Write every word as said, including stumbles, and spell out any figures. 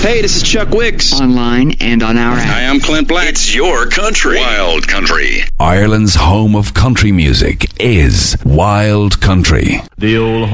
Hey, this is Chuck Wicks. Online and on our app. Hi, I'm Clint Black. It's your country. Wild Country. Ireland's home of country music is Wild Country. The old